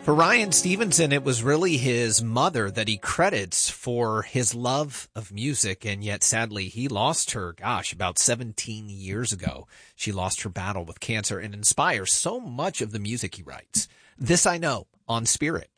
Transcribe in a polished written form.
For Ryan Stevenson, it was really his mother that he credits for his love of music, and yet sadly he lost her, about 17 years ago. She lost her battle with cancer and inspires so much of the music he writes. This I Know on Spirit.